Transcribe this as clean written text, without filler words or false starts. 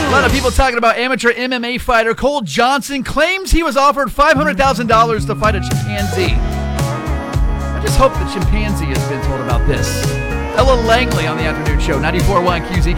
A lot of people talking about amateur MMA fighter Cole Johnson claims he was offered $500,000 to fight a chimpanzee. I just hope the chimpanzee has been told about this. Ella Langley on the afternoon show, 94.1 QZQ.